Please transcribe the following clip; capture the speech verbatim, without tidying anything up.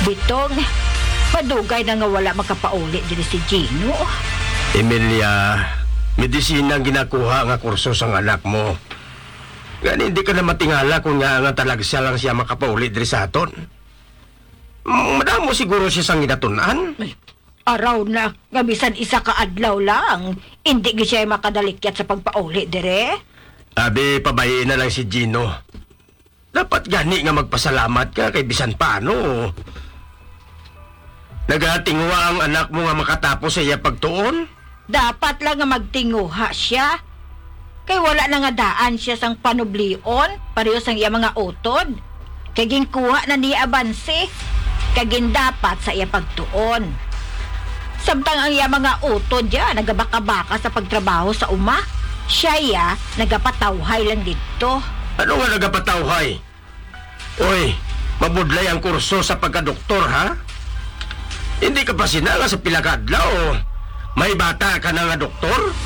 Bitong, padugay na nga wala makapauli din si Gino. Emilia, medisina ang ginakuha nga kurso sa anak mo. Nga hindi ka na matingala kung nga nga talagsa lang siya makapauli diri sa aton. Madamo siguro siya sang ginatunan. Araw na, nga bisan isa ka adlaw lang. Hindi gi siya makadalikyat sa pagpauli dire. Abi, pabayin na lang si Gino. Dapat gani nga magpasalamat ka kay bisan paano. Nagatingwa ang anak mo nga makatapos sa iya pagtuon. Dapat lang nga magtinguha siya. Kay wala na nga daan siya sang panublion, pareho sang iya mga utod. Kay ginkuha na niya abanse. Kay gindapat sa iya pagtuon. Samtang ang iya mga utod ya, nagabaka-baka sa pagtrabaho sa uma. Siya ya, nagapatawhay lang dito. Ano nga nagapatawhay? Oy, mabudlay ang kurso sa pagkadoktor, ha? Hindi ka pa sinala sa pilakadlaw. May bata ka na nga doktor?